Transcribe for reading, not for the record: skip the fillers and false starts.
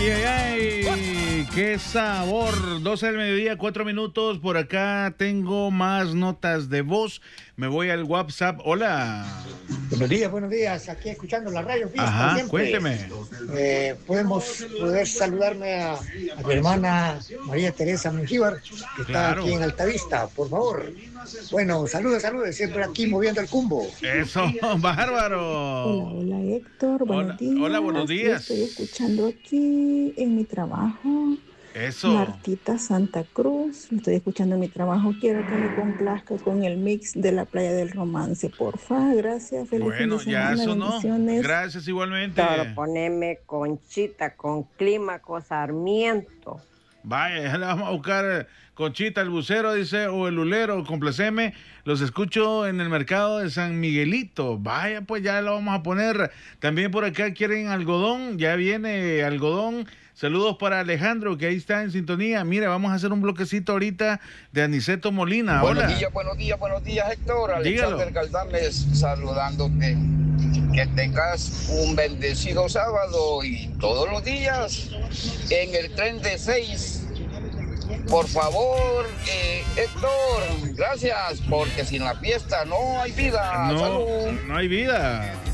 Ay, ay, ay, qué sabor. 12 del mediodía, 4 minutos. Por acá tengo más notas de voz. Me voy al WhatsApp. Hola. Buenos días. Aquí escuchando la radio Fiesta Ajá, siempre. cuénteme. Poder saludarme a mi hermana María Teresa Mengíbar, que está Claro. aquí en Altavista, por favor. Bueno, saludos, siempre aquí moviendo el cumbo. Eso, bárbaro. Hola Héctor, buenos días. Hola, buenos Yo días. estoy escuchando aquí en mi trabajo. Eso. Martita Santa Cruz, lo estoy escuchando en mi trabajo. Quiero que me complazca con el mix de la Playa del Romance, porfa. Gracias, feliz fin de Bueno, ya semana, sonó. bendiciones. Gracias igualmente. Pero poneme Conchita con Clímaco Sarmiento. Vaya, ya le vamos a buscar Conchita, el bucero, dice, o el hulero, complaceme. Los escucho en el mercado de San Miguelito. Vaya, pues ya lo vamos a poner. También por acá quieren algodón. Ya viene algodón. Saludos para Alejandro, que ahí está en sintonía. Mira, vamos a hacer un bloquecito ahorita de Aniceto Molina. Hola. Buenos días, Héctor. Dígalo. Alexander Galdames saludándote. Que tengas un bendecido sábado y todos los días en el tren de 6. Por favor, Héctor, gracias, porque sin la fiesta no hay vida. No, Salud. no hay vida.